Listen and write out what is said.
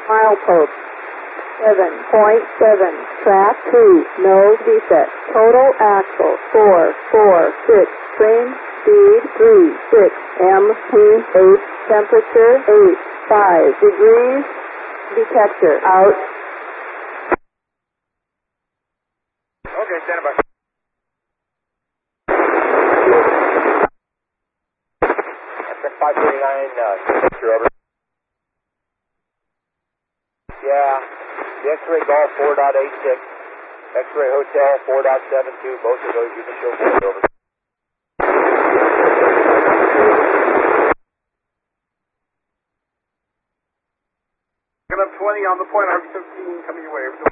Milepost 7.7. Track 2. No defect. Total axle 446. Train speed 36. MPH. Temperature 85 degrees. Detector out. Okay, stand by. Check 539, temperature over. Yeah, the X-ray Golf 4.86, X-ray Hotel 4.72, both of those you can show forward over. Picking up 20 on the point, 115 coming your way.